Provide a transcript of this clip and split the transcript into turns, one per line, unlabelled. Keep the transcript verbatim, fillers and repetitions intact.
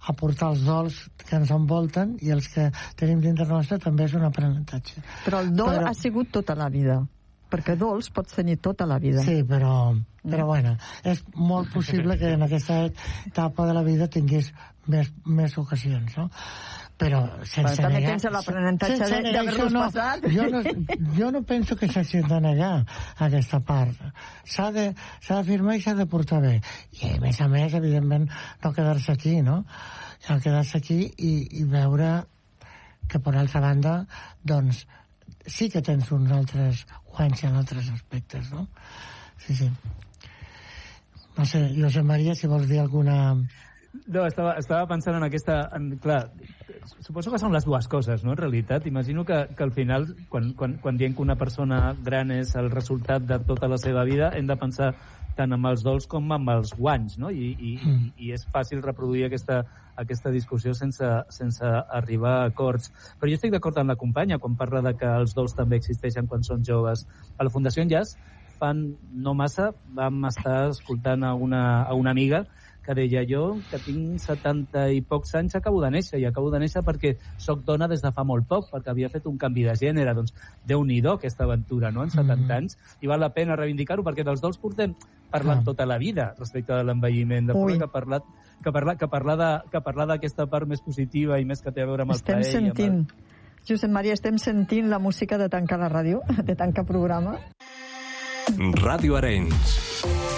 aportar els dols que ens envolten i els que tenim dintre nostre també és un aprenentatge.
Però el dol
però...
ha sigut tota la vida, perquè dols pots tenir tota la vida.
Sí, però, però bueno, és molt possible que en aquesta etapa de la vida tinguis més, més ocasions, no? Però sense
però també
negar...
tens l'aprenentatge d'haver-los
no,
passat.
Jo no, jo no penso que s'hagi de negar aquesta part. S'ha de, s'ha d'afirmar i s'ha de portar bé. I a més a més, evidentment, no quedar-se aquí, no? No quedar-se aquí i, i veure que, per altra banda, doncs, sí que tens uns altres guanys en altres aspectes, no? Sí, sí. No sé, Josep Maria, si vols dir alguna...
No, estava, estava pensant en aquesta... En, clar, suposo que són les dues coses, no?, en realitat. Imagino que, que al final, quan, quan, quan diem que una persona gran és el resultat de tota la seva vida, hem de pensar tant amb els dols com amb els guanys, no? I, i, mm. i és fàcil reproduir aquesta, aquesta discussió sense, sense arribar a acords. Però jo estic d'acord amb la companya quan parla de que els dols també existeixen quan són joves. A la Fundació Enllaç, fan no massa, vam estar escoltant a una, a una amiga que deia, jo, que tinc setanta i pocs anys, acabo de néixer, i acabo de néixer perquè sóc dona des de fa molt poc, perquè havia fet un canvi de gènere. Doncs, Déu-n'hi-do, aquesta aventura, no?, en setanta anys, i val la pena reivindicar-ho, perquè dels dols portem parlant tota la vida respecte de l'envelliment, de forma que parlar, que parlar, que parlar de, que parlar d'aquesta part més positiva i més que té a veure amb el
estem
plaer...
Sentint,
amb el...
Josep Maria, estem sentint la música de tancar la ràdio, de tancar programa.
Ràdio Arenys.